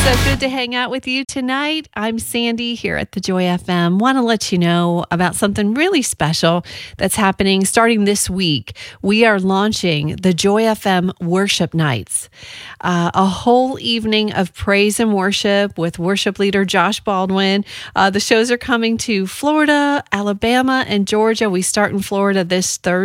So good to hang out with you tonight. I'm Sandy here at the Joy FM. Want to let you know about something really special that's happening starting this week. We are launching the Joy FM Worship Nights, a whole evening of praise and worship with worship leader Josh Baldwin. The shows are coming to Florida, Alabama, and Georgia. We start in Florida this Thursday.